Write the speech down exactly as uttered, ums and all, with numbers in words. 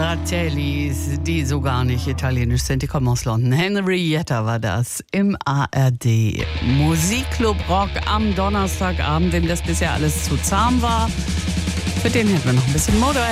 Fratellis, die so gar nicht italienisch sind, die kommen aus London. Henrietta war das im A R D Musikclub Rock am Donnerstagabend. Wem das bisher alles zu zahm war, für den hätten wir noch ein bisschen Motorhead.